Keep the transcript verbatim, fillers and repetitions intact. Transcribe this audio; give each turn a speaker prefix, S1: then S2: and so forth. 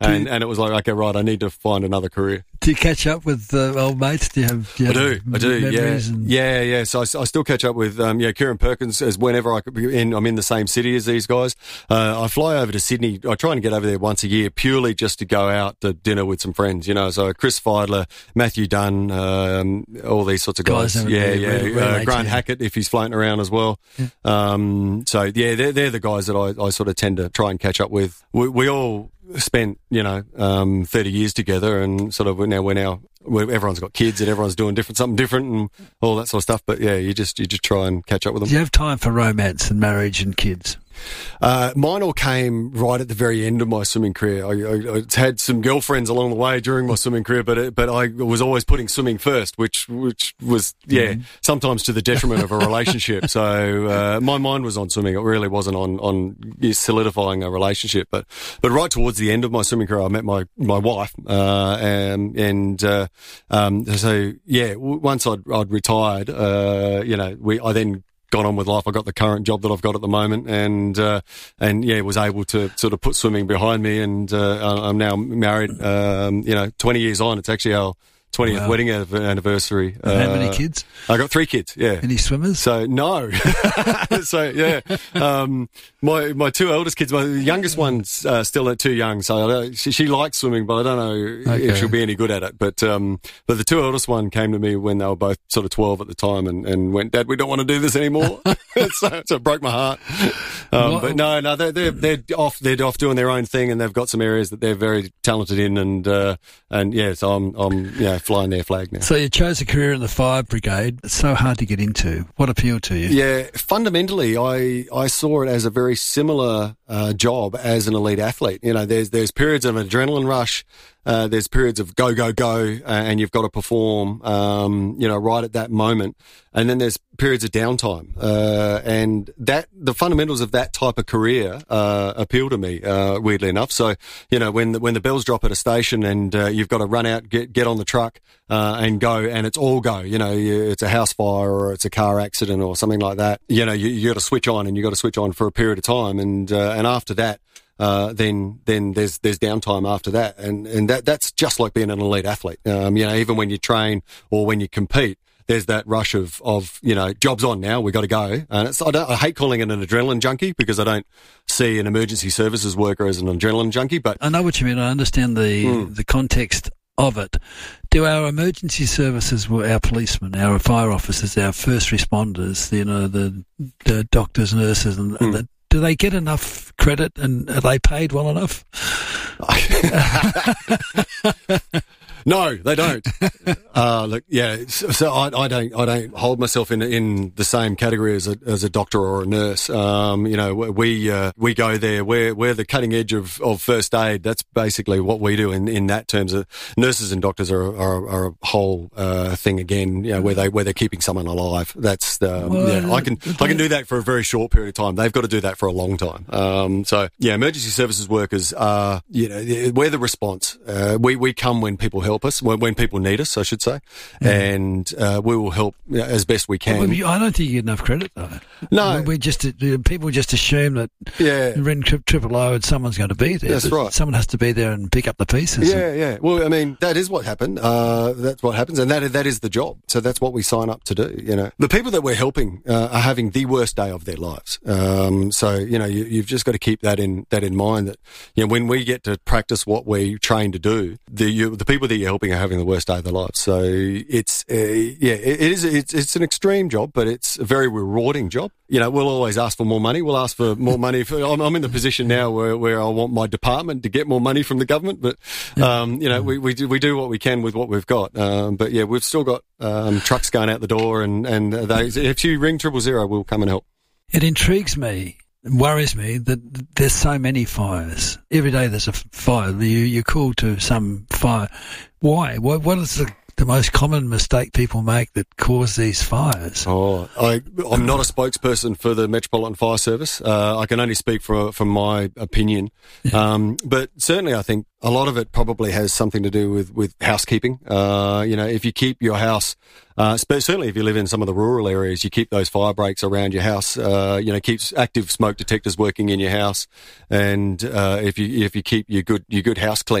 S1: And, and it was like, okay, right, I need to find another career.
S2: Do you catch up with uh, old mates? Do you have, do you
S1: I do,
S2: have
S1: I do, yeah.
S2: and...
S1: Yeah, yeah. So I, I still catch up with, um, yeah, Kieran Perkins as whenever I could be in, I'm in the same city as these guys. Uh, I fly over to Sydney. I try and get over there once a year purely just to go out to dinner with some friends, you know. So Chris Feidler, Matthew Dunn, um, all these sorts of guys. guys yeah, yeah. Really, really uh, Grant Hackett, if he's floating around as well. Yeah. Um, so yeah, they're, they're the guys that I, I sort of tend to try and catch up with. We, we all spent, you know, um, thirty years together, and sort of now we're now we're, everyone's got kids and everyone's doing different something different and all that sort of stuff. But yeah, you just you just try and catch up with them.
S2: Do you have time for romance and marriage and kids?
S1: Uh, mine all came right at the very end of my swimming career. I, I, I had some girlfriends along the way during my swimming career, but it, but I was always putting swimming first, which which was yeah mm. sometimes to the detriment of a relationship. So uh, my mind was on swimming; it really wasn't on on solidifying a relationship. But but right towards the end of my swimming career, I met my my wife, uh, and and uh, um, so yeah, once I'd, I'd retired, uh, you know, we I then. got on with life. I got the current job that I've got at the moment, and uh, and yeah, was able to sort of put swimming behind me. And uh, I'm now married. Um, you know, twenty years on. It's actually our twentieth wow. wedding anniversary.
S2: And how uh, many kids?
S1: I got three kids. Yeah.
S2: Any swimmers?
S1: So no. so yeah, um, my my two eldest kids. My youngest one's uh, still too young, so I don't, she, she likes swimming, but I don't know okay. if she'll be any good at it. But um, but the two eldest one came to me when they were both sort of twelve at the time, and, and went, "Dad, we don't want to do this anymore." so, so it broke my heart. Um, but no, no, they're, they're they're off. They're off doing their own thing, and they've got some areas that they're very talented in, and uh, and yeah, so I'm I'm yeah. flying their flag now.
S2: So you chose a career in the fire brigade. It's so hard to get into. What appealed to you?
S1: Yeah, fundamentally, I, I saw it as a very similar uh, job as an elite athlete. You know, there's there's periods of adrenaline rush. Uh, there's periods of go, go, go, uh, and you've got to perform, um, you know, right at that moment. And then there's periods of downtime. Uh, and that, the fundamentals of that type of career, uh, appeal to me, uh, weirdly enough. So, you know, when the, when the bells drop at a station and, uh, you've got to run out, get, get on the truck, uh, and go, and it's all go, you know, you, it's a house fire or it's a car accident or something like that. You know, you, you got to switch on and you got to switch on for a period of time. And, uh, and after that, Uh, then, then there's, there's downtime after that. And, and that, that's just like being an elite athlete. Um, you know, even when you train or when you compete, there's that rush of, of, you know, job's on now, we got to go. And it's, I don't, I hate calling it an adrenaline junkie because I don't see an emergency services worker as an adrenaline junkie, but.
S2: I know what you mean. I understand the, mm. the context of it. Do our emergency services, our policemen, our fire officers, our first responders, you know, the, the doctors, nurses and, mm. and the, do they get enough credit and are they paid well enough?
S1: No, they don't. Uh, look, yeah. So, so I, I don't, I don't hold myself in in the same category as a as a doctor or a nurse. Um, you know, we uh, we go there. We're we're the cutting edge of, of first aid. That's basically what we do in, in that terms. Of nurses and doctors are are, are a whole uh, thing again. You know, where they where they're keeping someone alive. That's the, well, yeah. I can I can do that for a very short period of time. They've got to do that for a long time. Um, so yeah, emergency services workers are, you know, we're the response. Uh, we we come when people help. help us when, when people need us, I should say, mm. and uh, we will help, you know, as best we can.
S2: Well, I don't think you get enough credit though.
S1: No,
S2: we just people just assume that
S1: yeah,
S2: in triple O and someone's going to be there.
S1: That's right.
S2: Someone has to be there and pick up the pieces.
S1: Yeah, yeah. Well, I mean, that is what happened. Uh, that's what happens, and that that is the job. So that's what we sign up to do. You know, the people that we're helping uh, are having the worst day of their lives. Um, so you know, you, you've just got to keep that in that in mind. That you know, when we get to practice what we train to do, the you, the people that you're helping are having the worst day of their lives. So it's uh, yeah, it, it is. It's it's an extreme job, but it's a very rewarding job. You know, we'll always ask for more money. We'll ask for more money. For, I'm, I'm in the position now where, where I want my department to get more money from the government, but um, you know, we we do, we do what we can with what we've got. Um, but yeah, we've still got um, trucks going out the door, and and they, if you ring triple zero, we'll come and help.
S2: It intrigues me. It worries me that there's so many fires. Every day there's a fire. You, you're called to some fire. Why? What, what is the the most common mistake people make that cause these fires?
S1: Oh, I, I'm not a spokesperson for the Metropolitan Fire Service. Uh, I can only speak for, from my opinion. Yeah. Um, but certainly I think a lot of it probably has something to do with, with housekeeping. Uh, you know, if you keep your house, uh, certainly if you live in some of the rural areas, you keep those fire breaks around your house, uh, you know, keeps active smoke detectors working in your house. And, uh, if you, if you keep your good, your good house clean,